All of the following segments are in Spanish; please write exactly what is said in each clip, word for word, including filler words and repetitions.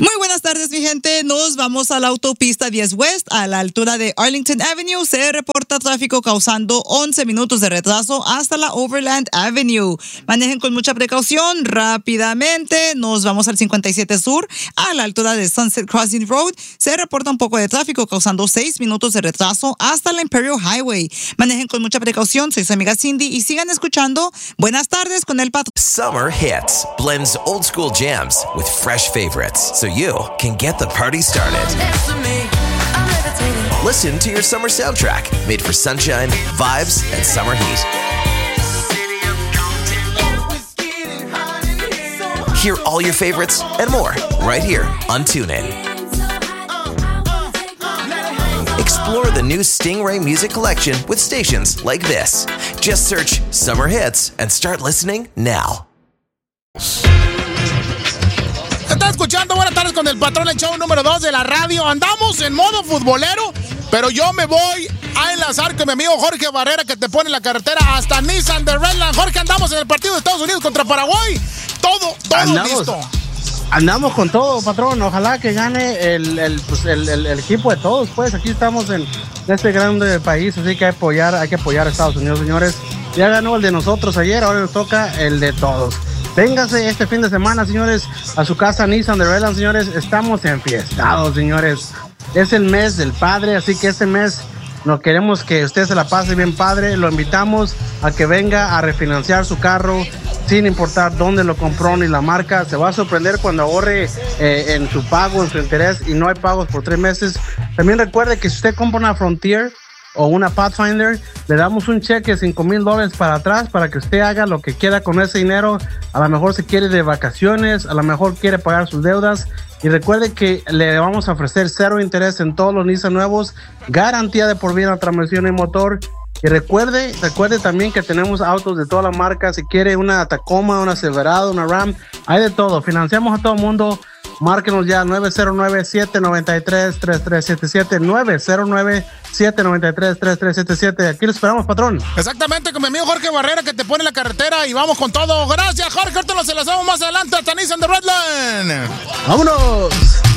Muy buenas tardes, mi gente. Nos vamos a la autopista diez West, a la altura de Arlington Avenue. Se reporta tráfico causando once minutos de retraso hasta la Overland Avenue. Manejen con mucha precaución. Rápidamente nos vamos al cincuenta y siete Sur, a la altura de Sunset Crossing Road. Se reporta un poco de tráfico causando seis minutos de retraso hasta la Imperial Highway. Manejen con mucha precaución. Soy su amiga Cindy y sigan escuchando Buenas tardes con el patrón. Summer Hits blends old school jams with fresh favorites, so you can get the party started. Listen to your summer soundtrack, made for sunshine, vibes, and summer heat. Hear all your favorites and more right here on TuneIn. Explore the new Stingray Music Collection with stations like this. Just search Summer Hits and start listening now. Está escuchando Buenas tardes con el patrón, el show número dos de la radio. Andamos en modo futbolero, pero yo me voy a enlazar con mi amigo Jorge Barrera, que te pone la carretera hasta Nissan de Redland. Jorge, andamos en el partido de Estados Unidos contra Paraguay. Todo, todo andamos, listo. Andamos con todo, patrón. Ojalá que gane el, el, pues el, el, el equipo de todos. Pues aquí estamos en este grande país, así que hay que apoyar, hay que apoyar a Estados Unidos, señores. Ya ganó el de nosotros ayer, ahora nos toca el de todos. Véngase este fin de semana, señores, a su casa Nissan de Redland, señores. Estamos enfiestados, señores. Es el mes del padre, así que este mes no queremos que usted se la pase bien padre. Lo invitamos a que venga a refinanciar su carro sin importar dónde lo compró ni la marca. Se va a sorprender cuando ahorre eh, en su pago, en su interés, y no hay pagos por tres meses. También recuerde que si usted compra una Frontier o una Pathfinder, le damos un cheque de cinco mil dólares para atrás para que usted haga lo que quiera con ese dinero. A lo mejor se quiere de vacaciones, a lo mejor quiere pagar sus deudas. Y recuerde que le vamos a ofrecer cero interés en todos los Nissan nuevos, garantía de por vida, transmisión y motor. Y recuerde, recuerde también que tenemos autos de todas las marcas. Si quiere una Tacoma, una Silverado, una Ram, hay de todo. Financiamos a todo el mundo. Márquenos ya nueve cero nueve, siete nueve tres, tres tres siete siete, nueve cero nueve, siete nueve tres, tres tres siete siete. Aquí lo esperamos, patrón. Exactamente, con mi amigo Jorge Barrera, que te pone la carretera, y vamos con todo. Gracias, Jorge. Ahorita nos enlazamos más adelante hasta Nissan de Redland. ¡Vámonos!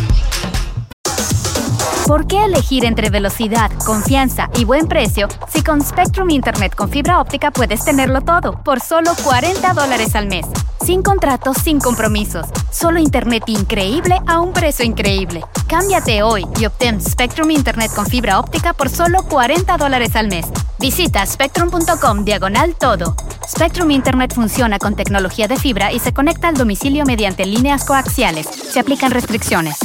¿Por qué elegir entre velocidad, confianza y buen precio si con Spectrum Internet con fibra óptica puedes tenerlo todo por solo cuarenta dólares al mes? Sin contratos, sin compromisos. Solo internet increíble a un precio increíble. Cámbiate hoy y obtén Spectrum Internet con fibra óptica por solo cuarenta dólares al mes. Visita spectrum punto com diagonal todo. Spectrum Internet funciona con tecnología de fibra y se conecta al domicilio mediante líneas coaxiales. Se aplican restricciones.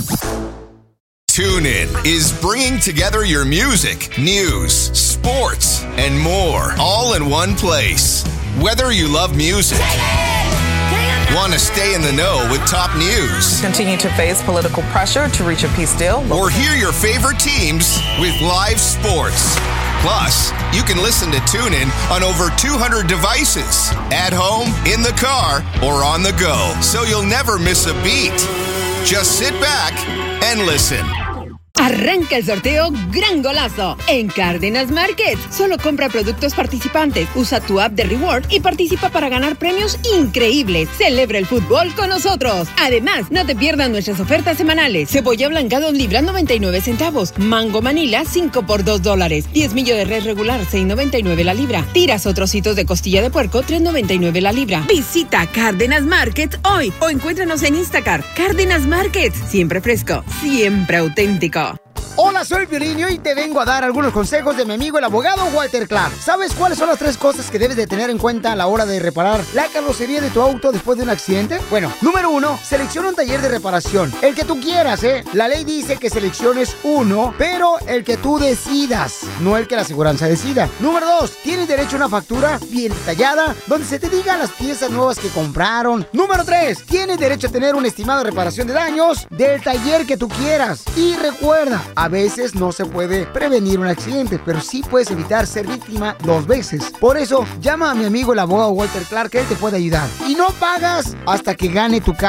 TuneIn is bringing together your music, news, sports, and more, all in one place. Whether you love music, want to stay in the know with top news, continue to face political pressure to reach a peace deal, or hear your favorite teams with live sports. Plus, you can listen to TuneIn on over two hundred devices, at home, in the car, or on the go, so you'll never miss a beat. Just sit back and listen. Arranca el sorteo Gran Golazo en Cárdenas Market. Solo compra productos participantes, usa tu app de Reward y participa para ganar premios increíbles. Celebra el fútbol con nosotros. Además, no te pierdas nuestras ofertas semanales. Cebolla blanca dos libras noventa y nueve centavos. Mango Manila cinco por dos dólares. diez millo de res regular seis noventa y nueve la libra. Tiras o trocitos de costilla de puerco tres noventa y nueve la libra. Visita Cárdenas Market hoy o encuéntranos en Instacart. Cárdenas Market, siempre fresco, siempre auténtico. Hola, soy Piolín y hoy te vengo a dar algunos consejos de mi amigo el abogado Walter Clark. ¿Sabes cuáles son las tres cosas que debes de tener en cuenta a la hora de reparar la carrocería de tu auto después de un accidente? Bueno, número uno, selecciona un taller de reparación. El que tú quieras, ¿eh? La ley dice que selecciones uno, pero el que tú decidas, no el que la aseguranza decida. Número dos, tienes derecho a una factura bien detallada, donde se te digan las piezas nuevas que compraron. Número tres, tienes derecho a tener un estimado de reparación de daños del taller que tú quieras. Y recuerda, a veces no se puede prevenir un accidente, pero sí puedes evitar ser víctima dos veces. Por eso, llama a mi amigo el abogado Walter Clark, que él te puede ayudar. Y no pagas hasta que gane tu caso.